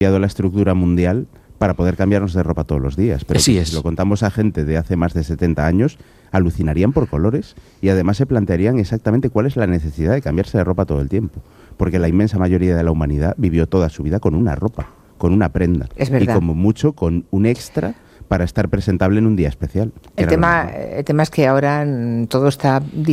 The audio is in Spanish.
la estructura mundial para poder cambiarnos de ropa todos los días. Pero Así si es. lo contamos a gente de hace más de 70 años, alucinarían por colores y además se plantearían exactamente cuál es la necesidad de cambiarse de ropa todo el tiempo. Porque la inmensa mayoría de la humanidad vivió toda su vida con una ropa, con una prenda. Es verdad. Y como mucho con un extra para estar presentable en un día especial. El tema es que ahora todo está